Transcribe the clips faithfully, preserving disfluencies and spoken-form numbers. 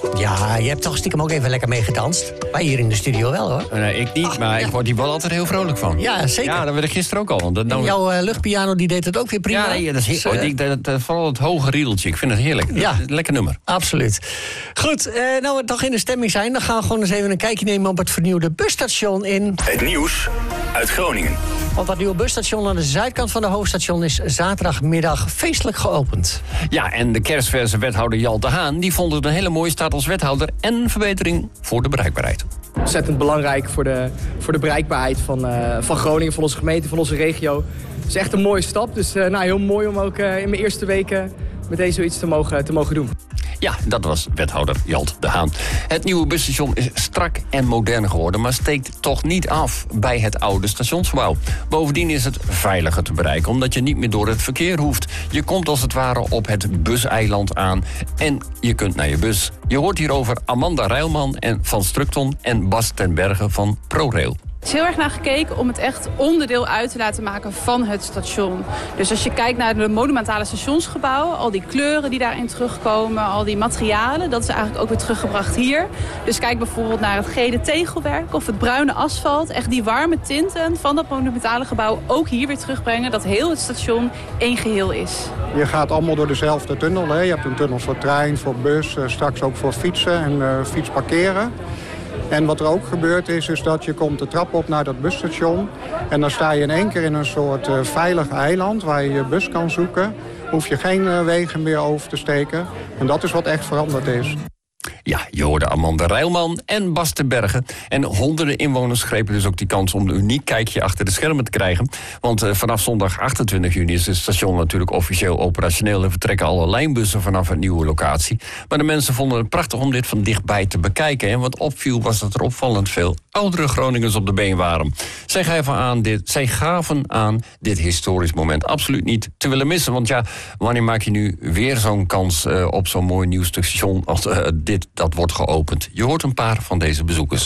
Ja, je hebt toch stiekem ook even lekker meegedanst. Wij hier in de studio wel, hoor. Nee, ik niet, maar ik word hier wel altijd heel vrolijk van. Ja, zeker. Ja, dat werd ik gisteren ook al. Want dat nou... Jouw uh, luchtpiano die deed het ook weer prima. Ja, nee, dat is heel, dus, uh... dat, dat, vooral het hoge riedeltje. Ik vind het heerlijk. Ja. Het lekker nummer. Absoluut. Goed, uh, nou we toch in de stemming zijn... dan gaan we gewoon eens even een kijkje nemen op het vernieuwde busstation in... Het nieuws uit Groningen. Want dat nieuwe busstation aan de zuidkant van de hoofdstation... is zaterdagmiddag feestelijk geopend. Ja, en de kerstverse wethouder Jelte Haan... die vond het een hele mooie start als wethouder... en een verbetering voor de bereikbaarheid. Ontzettend belangrijk voor de, voor de bereikbaarheid van, uh, van Groningen, van onze gemeente, van onze regio. Het is echt een mooie stap, dus uh, nou, heel mooi om ook uh, in mijn eerste weken meteen zoiets te mogen, te mogen doen. Ja, dat was wethouder Jelte de Haan. Het nieuwe busstation is strak en modern geworden... maar steekt toch niet af bij het oude stationsgebouw. Bovendien is het veiliger te bereiken... omdat je niet meer door het verkeer hoeft. Je komt als het ware op het buseiland aan... en je kunt naar je bus. Je hoort hierover Amanda Rijlman en van Structon... en Bas ten Berge van ProRail. Er is heel erg naar gekeken om het echt onderdeel uit te laten maken van het station. Dus als je kijkt naar de monumentale stationsgebouwen... al die kleuren die daarin terugkomen, al die materialen... dat is eigenlijk ook weer teruggebracht hier. Dus kijk bijvoorbeeld naar het gele tegelwerk of het bruine asfalt. Echt die warme tinten van dat monumentale gebouw ook hier weer terugbrengen... dat heel het station één geheel is. Je gaat allemaal door dezelfde tunnel. Hè? Je hebt een tunnel voor trein, voor bus, straks ook voor fietsen en uh, fietsparkeren. En wat er ook gebeurd is, is dat je komt de trap op naar dat busstation. En dan sta je in één keer in een soort uh, veilig eiland waar je je bus kan zoeken. Hoef je geen uh, wegen meer over te steken. En dat is wat echt veranderd is. Ja, je hoorde Amanda Rijlman en Bas ten Berge. En honderden inwoners grepen dus ook die kans om een uniek kijkje achter de schermen te krijgen. Want uh, vanaf zondag achtentwintig juni is het station natuurlijk officieel operationeel... en vertrekken alle lijnbussen vanaf een nieuwe locatie. Maar de mensen vonden het prachtig om dit van dichtbij te bekijken. En wat opviel was dat er opvallend veel oudere Groningers op de been waren. Zij gaven aan dit, zij gaven aan dit historisch moment absoluut niet te willen missen. Want ja, wanneer maak je nu weer zo'n kans uh, op zo'n mooi nieuw station als uh, dit dat wordt geopend? Je hoort een paar van deze bezoekers.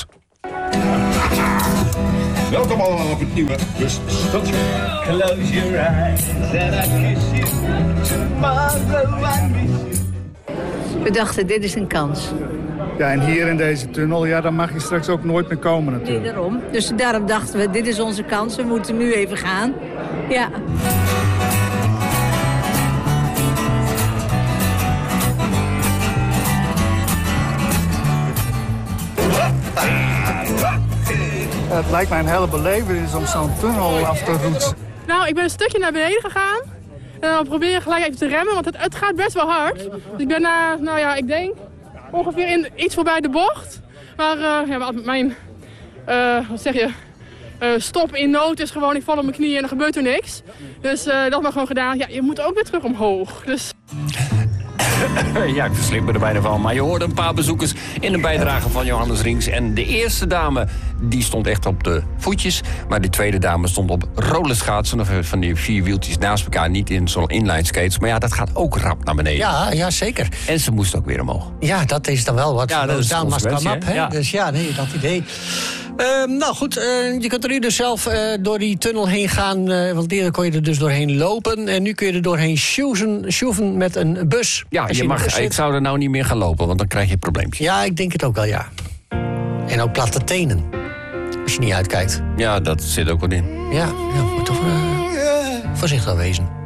Welkom allemaal op het nieuwe busstation. Close your eyes and I kiss you. Tomorrow I miss you. We dachten, dit is een kans. Ja, en hier in deze tunnel, ja, dan mag je straks ook nooit meer komen natuurlijk. Nee, daarom. Dus daarom dachten we, dit is onze kans, we moeten nu even gaan. Ja. Het lijkt mij een hele belevenis om zo'n tunnel af te roetsen. Nou, ik ben een stukje naar beneden gegaan. En dan probeer je gelijk even te remmen, want het, het gaat best wel hard. Dus ik ben na, nou ja, ik denk ongeveer in, iets voorbij de bocht. Maar uh, ja, mijn, uh, wat zeg je, uh, stop in nood is gewoon, ik val op mijn knieën en er gebeurt er niks. Dus uh, dat heb ik gewoon gedaan. Ja, je moet ook weer terug omhoog. Dus... Ja, ik verslik me er bijna van. Maar je hoorde een paar bezoekers in de bijdrage van Johannes Rings. En de eerste dame, die stond echt op de voetjes. Maar die tweede dame stond op rollerschaatsen. Van die vier wieltjes naast elkaar, niet in zo'n inline skates. Maar ja, dat gaat ook rap naar beneden. Ja, ja, zeker. En ze moest ook weer omhoog. Ja, dat is dan wel wat. Ja, dat is down must come up, hè? Ja. Dus ja, nee, dat idee. Uh, nou goed, uh, je kunt er nu dus zelf uh, door die tunnel heen gaan. Uh, want eerder kon je er dus doorheen lopen. En nu kun je er doorheen sjoeven met een bus. Ja, je mag, ik zou er nou niet meer gaan lopen, want dan krijg je probleempjes. Ja, ik denk het ook wel, ja. En ook platte tenen. Als je niet uitkijkt. Ja, dat zit ook wel in. Ja, ja moet toch uh, voorzichtig wezen.